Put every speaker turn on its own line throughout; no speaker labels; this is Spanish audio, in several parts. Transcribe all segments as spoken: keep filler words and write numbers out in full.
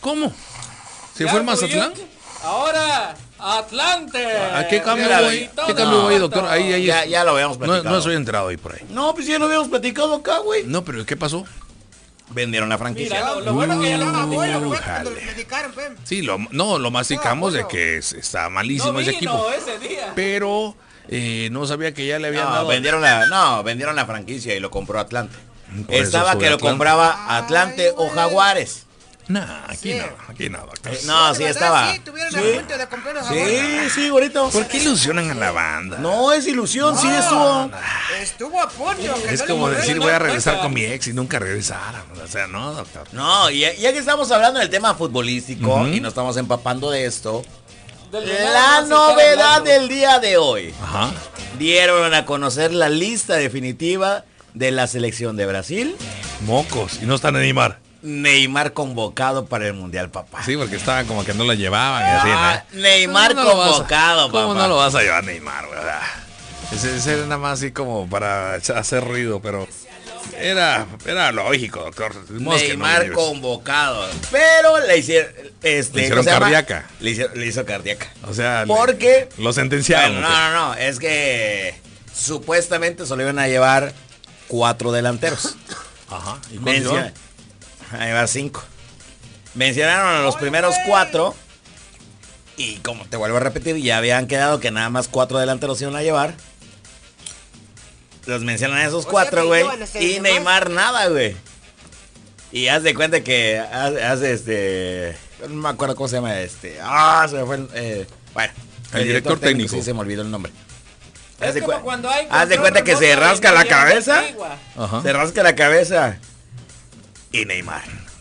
¿Cómo? ¿Se fue el Mazatlán?
Ahora, Atlante.
¿A qué cambio hubo ahí? ¿Qué cambio hubo ahí, doctor? Ahí, ahí.
Ya, ya lo habíamos
No,
platicado.
no soy entrado ahí por ahí.
No, pues ya lo habíamos platicado acá, güey.
No, pero ¿qué pasó?
Vendieron la franquicia.
Mira, lo, lo bueno que ya lo
Uh,
platicaron.
jale. Sí, lo, no, lo masticamos de que es- está malísimo
No
ese
vino
equipo.
ese día.
Pero eh, no sabía que ya le habían
No,
dado.
vendieron la, no, vendieron la franquicia y lo compró Atlante.
Por eso
Estaba
sube
que lo
Atlante.
compraba Atlante o Jaguares.
Nah, aquí no, aquí no, doctor.
Eh, no, sí estaba.
Sí, tuvieron
Sí.
el punto de comprar los jaguares.
Sí, sí, bonito.
¿Por qué ilusionan a la banda?
No es ilusión, sí estuvo.
Estuvo a punto. que
Es
no le
como
movió
decir
el
voy a
dedo.
regresar con mi ex y nunca regresaron. O sea, no, doctor.
No, y ya, ya que estamos hablando del tema futbolístico
Ujú.
y nos estamos empapando de esto,
Del
la
venado se está
novedad
hablando.
del día de hoy.
Ajá.
Dieron a conocer la lista definitiva de la selección de Brasil.
Mocos. Y no están a animar.
Neymar convocado para el Mundial, papá.
Sí, porque estaban como que no lo llevaban y así,
Ah,
¿no?
Neymar
¿Cómo no lo vas a-
convocado,
¿Cómo
papá.
no lo vas a llevar Neymar, verdad? Ese, ese era nada más así como para echa- hacer ruido, pero era, era lógico, doctor. De modo que no
Neymar
lo lleves.
convocado. Pero le hicieron. Este,
Le hicieron
¿cómo se llama?
cardíaca.
Le, hicieron- le hizo cardíaca.
O sea, le-
Porque.
lo sentenciaron.
Bueno,
¿o qué?
no, no, no. Es que supuestamente solo iban a llevar cuatro delanteros.
Ajá. ¿Y cuántos
Menciona-
llevaron?
a llevar cinco. Mencionaron a los primeros cuatro. Y como te vuelvo a repetir, ya habían quedado que nada más cuatro delanteros iban a llevar. Los mencionan a esos
O sea
cuatro,
que
güey.
iban a ser
Y
demás.
Neymar nada, güey. Y haz de cuenta que hace, hace este. No me acuerdo cómo se llama este. Ah, se me fue el. eh, bueno,
El director técnico.
Sí, se me olvidó el nombre.
Es
Haz de,
como
cuen-
cuando hay
haz de
control
cuenta que se
remoto
rasca
de
la
Nintendo
cabeza.
antigua.
Ajá.
Se rasca la cabeza. Y Neymar.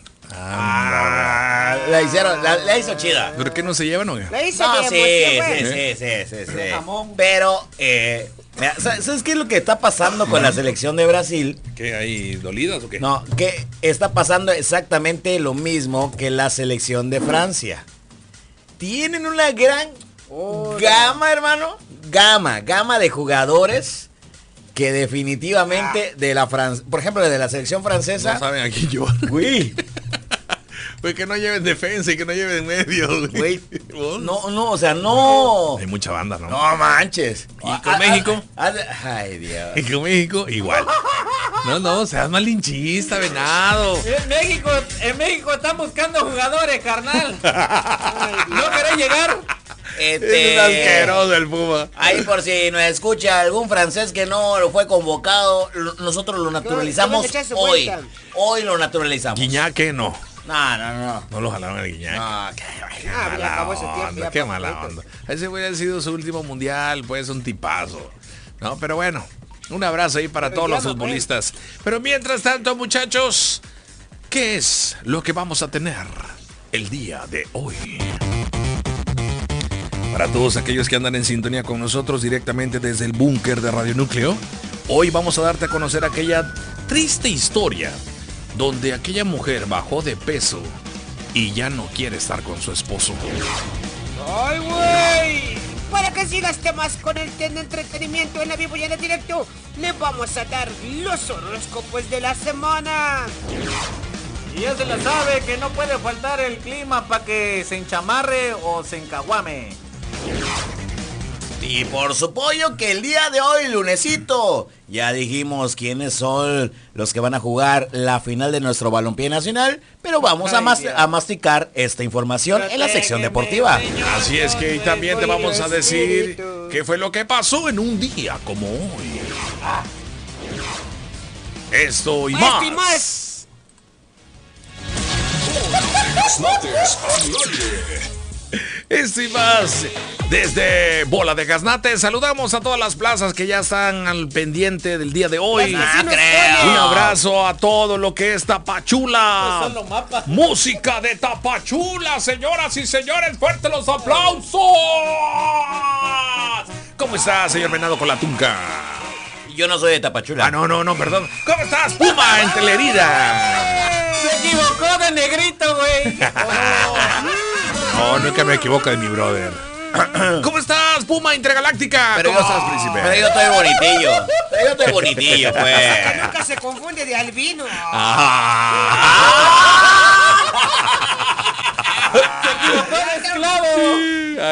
Ah, la hicieron, la, la hizo chida.
¿Pero qué no se llevan o qué?
La hizo
No,
de
sí,
emoción,
sí,
güey.
sí, sí, sí, sí.
Jamón.
Pero, eh, mira, ¿sabes sabes qué es lo que está pasando con la selección de Brasil?
¿Qué hay dolidas o qué?
No, que está pasando exactamente lo mismo que la selección de Francia. Tienen una gran gama, hermano. Gama, gama de jugadores que definitivamente de la Fran... Por ejemplo, de la selección francesa.
No saben a quién llevar.
Güey,
Pues que no lleven defensa y que no lleven medio,
güey.
¿Vos?
No, no, o sea, no.
Hay mucha banda, ¿no?
No manches.
¿Y con México?
Ah, ah, Ay, Dios.
Y con México, igual. No, no, seas malinchista, venado.
En México, en México están buscando jugadores, carnal. ¿No querés llegar?
Este,
Es un asqueroso el Puma.
Ahí por si nos escucha algún francés que no lo fue convocado, lo- nosotros lo naturalizamos
que echar su
hoy.
vuelta.
Hoy lo naturalizamos.
Guiñaque no.
No, no, no.
No lo jalaron al Guiñaque.
No, qué-
Qué
Ah, ya
mala
acabó ese tiempo,
onda,
ya
qué
pasó
mala
esto.
onda. Ese güey ha sido su último mundial, pues un tipazo. No, pero bueno, un abrazo ahí para
Pero
todos
ya
los
no,
futbolistas. Pero mientras tanto, muchachos, ¿qué es lo que vamos a tener el día de hoy? Para todos aquellos que andan en sintonía con nosotros directamente desde el búnker de Radio Núcleo, hoy vamos a darte a conocer aquella triste historia donde aquella mujer bajó de peso y ya no quiere estar con su esposo.
¡Ay, güey! Para que sigas temas con el ten de entretenimiento en la vivo y en el directo, le vamos a dar los horóscopos de la semana.
Y ya se la sabe que no puede faltar el clima para que se enchamarre o se encaguame.
Y por su pollo que el día de hoy, lunesito, ya dijimos quiénes son los que van a jugar la final de nuestro balompié nacional, pero vamos a,
Ay,
mas-
Dios.
a masticar esta información en la sección deportiva.
Así es que también te vamos a decir qué fue lo que pasó en un día como hoy. Esto y
Esto y
más.
más.
Esto y más. Desde Bola de Gaznate saludamos a todas las plazas que ya están al pendiente del día de hoy.
Las
Ah,
vecinos
creo.
ponen.
Un abrazo a todo lo que es Tapachula.
Son los mapas.
Música de Tapachula, señoras y señores, fuertes los aplausos. ¿Cómo está, señor Venado con la tunca?
Yo no soy de Tapachula.
Ah, no, no, no, perdón. ¿Cómo estás, Puma, en Telerida?
Se equivocó de negrito, güey.
No, nunca me equivoco de mi brother. ¿Cómo estás, Puma Intergaláctica?
Pero
¿Cómo
yo,
estás, príncipe?
pero yo estoy bonitillo. Pero yo estoy bonitillo,
Que
pues.
nunca se confunde de albino.
Ah.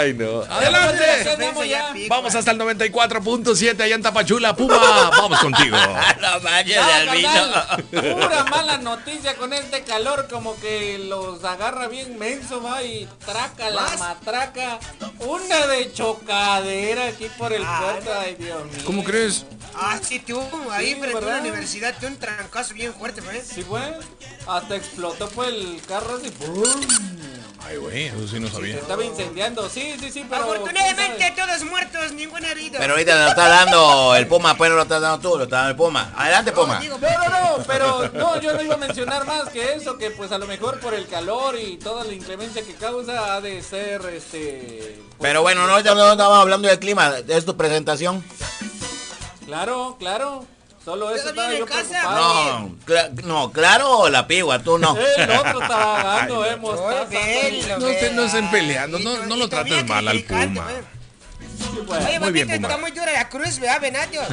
Ay, no. Adelante.
Vamos ya.
Vamos hasta el noventa y cuatro punto siete allá en Tapachula. Puma, vamos contigo.
No manches,
Ya,
Albino.
carnal, pura mala noticia con este calor, como que los agarra bien menso, va, y traca la matraca. Una de chocadera aquí por el puerto, ay Dios mío.
¿Cómo crees?
Ah, sí, tú, ahí
Sí,
frente a la
¿verdad?
universidad, tú un trancazo bien fuerte, pues.
Sí, güey. Hasta explotó pues el carro así. ¡Bum!
Ay, güey, eso sí no
Se
sabía.
estaba incendiando. Sí, sí, sí, pero
Afortunadamente todos muertos, ningún herido.
Pero ahorita lo está dando el Puma, pues no lo estás dando tú, lo está dando el Puma. Adelante, Puma.
Digo,
No, no, no, pero no, yo no iba a mencionar más que eso, que pues a lo mejor por el calor y toda la inclemencia que causa ha de ser este... pues,
Pero bueno, no, ya no estamos hablando del clima, es tu presentación.
Claro, claro. Solo eso
¿Todavía
estaba
en
yo
casa?
preocupado.
No, cla- no, claro o la pigua, tú no.
El otro estaba dando, eh, mostaza.
velo,
No estén- no estén peleando,
Y
no-
to-
no
y
lo
todavía
trates mal al
criticando,
Puma.
pues.
Sí, bueno.
Oye,
Muy bien,
papito,
Puma.
está muy dura la cruz, ¿verdad, Venadio?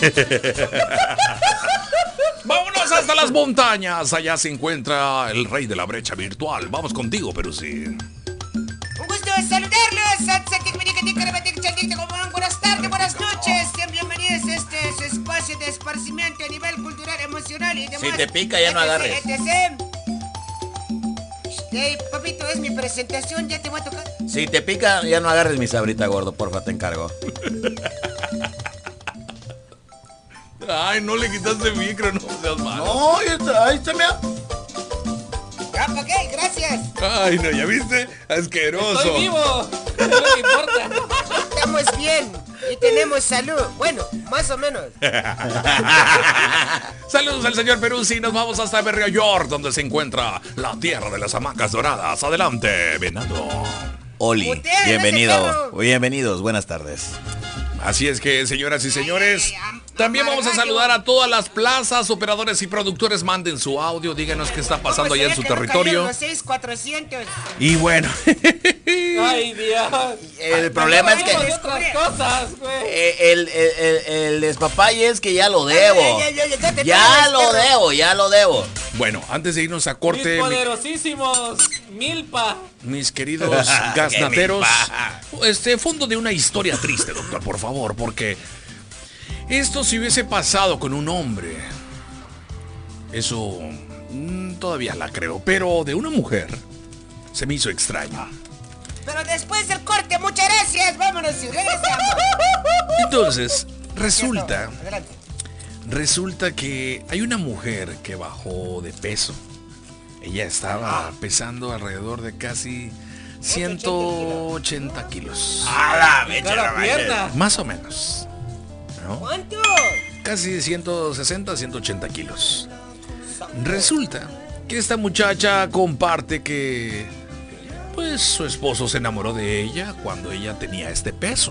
Vámonos hasta las montañas. Allá se encuentra el rey de la brecha virtual. Vamos contigo, Peruzzi.
Un gusto saludarlos. Buenas tardes, buenas noches. Sean bienvenidos a este su espacio de esparcimiento a nivel cultural, emocional y demás.
Si te pica, ya no agarres.
etcétera. Hey, papito, es mi presentación, ya te voy a tocar.
Si te pica, ya no agarres mi sabrita, gordo, porfa, te encargo.
Ay, no le quitaste el micro, no seas malo.
No, ahí está, ahí está, mira.
Ya, ¿para qué? Gracias.
Ay, no, ¿ya viste? Asqueroso.
Estoy vivo. No me importa.
Estamos bien y tenemos salud. Bueno, más o menos.
Saludos al señor Peruzzi. Nos vamos hasta Berrio York, donde se encuentra la tierra de las hamacas doradas. Adelante, venado.
Oli,
Usted, ese
bienvenido,
perro.
bienvenidos, buenas tardes.
Así es que, señoras y señores,
Ay, ay, ay,
también vamos a
amargallo.
saludar a todas las plazas, operadores y productores. Manden su audio, díganos qué está pasando allá en su territorio.
Los seis cuatrocientos.
Y bueno,
Ay, Dios.
El problema es que
Hablemos de otras cosas, güey.
eh, el, el, el, el despapalle es que ya lo debo.
Ya, ya, ya, ya te
Ya
tragas,
lo
perro.
debo, ya lo debo.
bueno, antes de irnos a
Mis
corte, mi-
poderosísimos Milpa.
mis queridos gasnateros,
me pa.
este fondo de una historia triste, doctor, por favor, porque esto si hubiese pasado con un hombre, eso mm, todavía la creo, pero de una mujer se me hizo extraño.
Pero después del corte, muchas gracias. Vámonos y regresamos.
Entonces, resulta,
Adelante.
resulta que hay una mujer que bajó de peso. Ella estaba pesando alrededor de casi ciento ochenta kilos.
A la
Cada pierna.
Más o menos. ¿No?
¿Cuánto?
Casi ciento sesenta, ciento ochenta kilos. Resulta que esta muchacha comparte que pues su esposo se enamoró de ella cuando ella tenía este peso.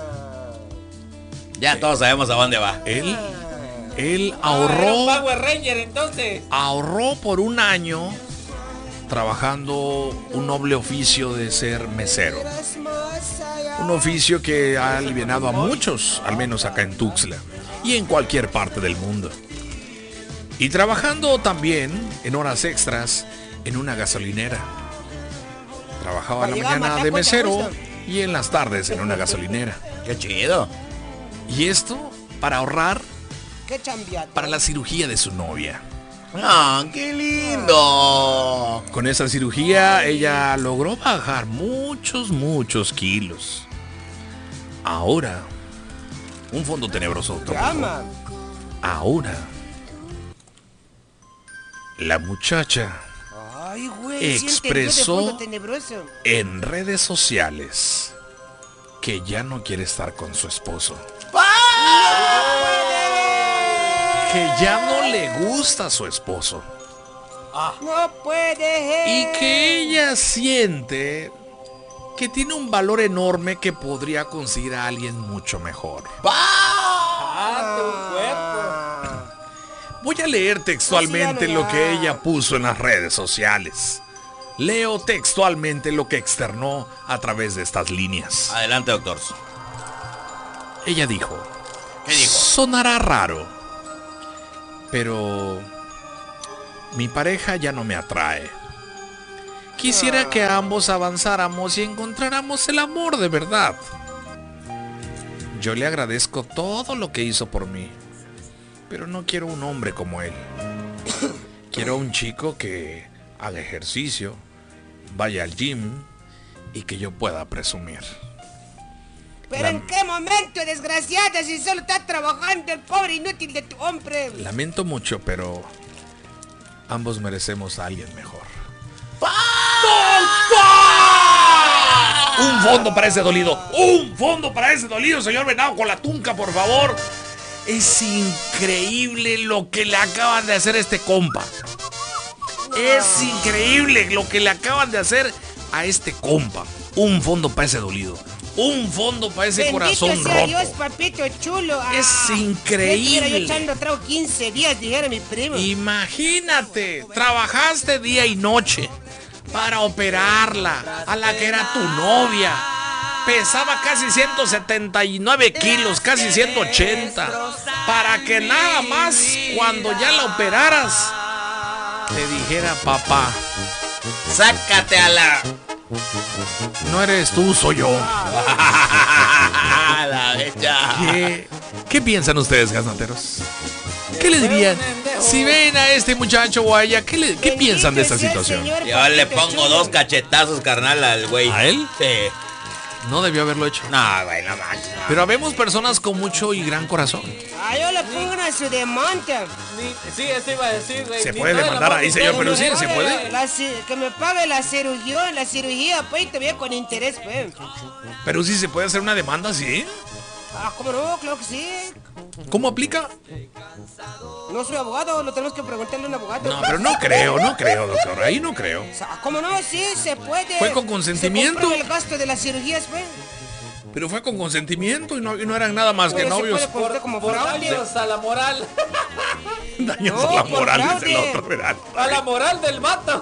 Ya todos sabemos a dónde va.
Él, él
Ah, era un
ahorró,
Power Ranger, entonces.
ahorró por un año trabajando un noble oficio de ser mesero. Un oficio que ha alivianado a muchos, al menos acá en Tuxtla y en cualquier parte del mundo. Y trabajando también en horas extras en una gasolinera. Trabajaba en la
Llegaba a
mañana
matar
de
con
mesero
gusto.
y en las tardes en una gasolinera.
Qué chido.
Y esto para ahorrar
Qué chambiata.
para la cirugía de su novia.
Ah, qué lindo.
Con esa cirugía ella logró bajar muchos, muchos kilos. Ahora, un fondo tenebroso, doctor, por favor.
Llama.
Ahora, la muchacha
Ay, güey.
Expresó-
Sí entendió de fondo tenebroso.
en redes sociales que ya no quiere estar con su esposo. Que ya no le gusta a su esposo.
No puede.
Y que ella siente que tiene un valor enorme que podría conseguir a alguien mucho mejor.
Ah, tu cuerpo.
Voy a leer textualmente
Así ya no
lo que
da.
ella puso en las redes sociales. Leo textualmente lo que externó a través de estas líneas.
Adelante, doctor.
Ella dijo,
¿Qué dijo?
sonará raro, pero mi pareja ya no me atrae. Quisiera que ambos avanzáramos y encontráramos el amor de verdad. Yo le agradezco todo lo que hizo por mí, pero no quiero un hombre como él. Quiero un chico que haga ejercicio, vaya al gym y que yo pueda presumir.
¿Pero
La...
en qué momento, desgraciada, si solo está trabajando el pobre inútil de tu hombre?
Lamento mucho, pero ambos merecemos a alguien mejor. Un fondo para ese dolido. Un fondo para ese dolido, señor Venado con la tunca, por favor. Es increíble lo que le acaban de hacer a este compa. Es increíble lo que le acaban de hacer a este compa. Un fondo para ese dolido. Un fondo para ese
Bendito
corazón
sea
roto.
Dios, papito chulo. Ah,
Es increíble.
Yo echando trago quince días, dijera mi primo.
Imagínate, trabajaste día y noche para operarla, a la que era tu novia. Pesaba casi ciento setenta y nueve kilos, casi ciento ochenta. Para que nada más cuando ya la operaras te dijera, papá,
Sácate a la...
no eres tú, soy yo.
la bella.
¿Qué, ¿Qué piensan ustedes, gasnateros? ¿Qué le dirían si ven a este muchacho o a ella? ¿Qué, le, qué piensan de esta situación?
Yo le pongo dos cachetazos, carnal, al güey.
¿A él?
Sí.
No debió haberlo hecho.
No, güey, no manches. No.
Pero habemos personas con mucho y gran corazón.
Ah, yo le pongo una su demanda.
Ni- sí, eso iba a decir, güey.
¿Se
Ni
puede
todo el
demandar
amor
ahí,
ni
señor
todo el
Pelucín?
dinero.
¿Se puede?
La ci- que me pague la cirugía, la cirugía, pues, y te voy con interés, pues.
Pero sí se puede hacer una demanda, ¿sí?
Ah, ¿cómo no? Claro que sí.
¿Cómo aplica?
No soy abogado, lo tenemos que preguntarle a un abogado.
No, pero no creo, no creo, doctor. Ahí no creo.
O sea, ¿cómo no? Sí, se puede.
¿Fue con consentimiento?
Se comprueba el gasto de las cirugías, pues.
Pero fue con consentimiento y no, y no eran nada más que
Pero se
novios.
puede contar
Por,
como
por
fraude.
daños a la moral.
Daños
No,
a la
por
moral, dice el
fraude.
otro, ¿verdad?
A la moral del vato.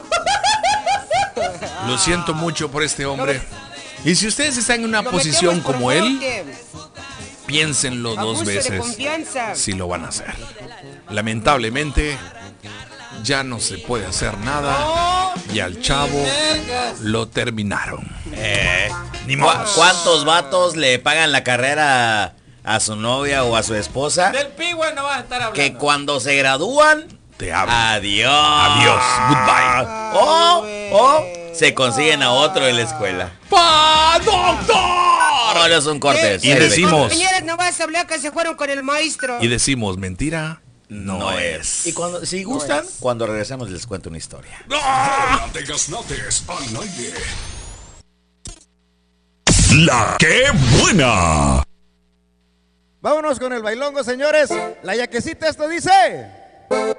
Lo siento mucho por este hombre. Y si ustedes están en una
Lo
posición
metemos por
como él,
fraude.
piénsenlo dos
Abuso de
veces
confianza.
si lo van a hacer. Lamentablemente, ya no se puede hacer nada y al chavo lo terminaron.
Eh,
Ni
¿cu-
modo.
¿Cuántos vatos le pagan la carrera a su novia o a su esposa?
Del pigüe no vas a estar hablando.
Que cuando se gradúan,
Te hablo.
adiós.
Adiós. Goodbye.
O,
Ay,
o
güey.
se consiguen a otro en la escuela.
¡Pa, doctor!
Ahora son cortes.
Y decimos-
Señores, no vas a hablar que se fueron con el maestro.
Y decimos, mentira no, es.
Y cuando, si gustan, cuando regresemos les cuento una historia.
¡Ah!
De Gasnates al aire. La que buena.
Vámonos con el bailongo, señores. La yaquecita esto dice.